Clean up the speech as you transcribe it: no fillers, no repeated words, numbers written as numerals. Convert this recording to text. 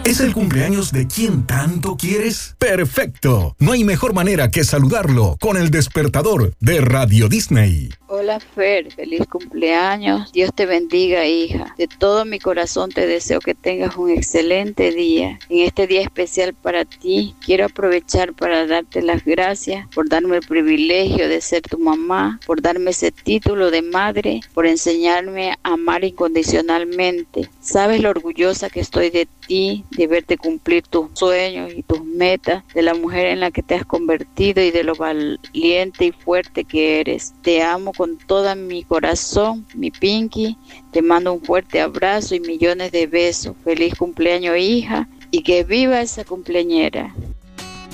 ¿Es el cumpleaños de quien tanto quieres? ¡Perfecto! No hay mejor manera que saludarlo con el despertador de Radio Disney. Hola Fer, feliz cumpleaños. Dios te bendiga, hija. De todo mi corazón te deseo que tengas un excelente día. En este día especial para ti, quiero aprovechar para darte las gracias por darme el privilegio de ser tu mamá, por darme ese título de madre, por enseñarme a amar incondicionalmente. Sabes lo orgullosa que estoy de ti, de verte cumplir tus sueños y tus metas, de la mujer en la que te has convertido y de lo valiente y fuerte que eres. Te amo con todo mi corazón, mi Pinky. Te mando un fuerte abrazo y millones de besos. Feliz cumpleaños, hija, y que viva esa cumpleañera.